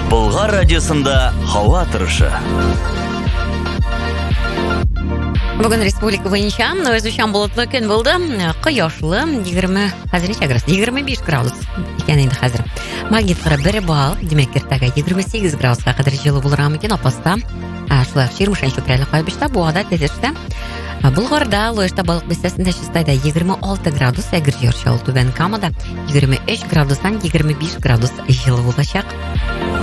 Болгар радиосында һава торышы. Бүгін республика бойынша өзгеше болытлы күн болды. Кояшлы 25 градус екен енді қазір. Магниттері 1 балл, демек ертеге 28 градусқа қадір жылы болырам екен. Апаста шулай 20 прайлы қойбышта, буада тезешті. Бұлғарда лойышта балық бестесінде шыстайда 26 градус, әгір жер шал түбен Камада 23 градустан 25 градус жылы болашақ.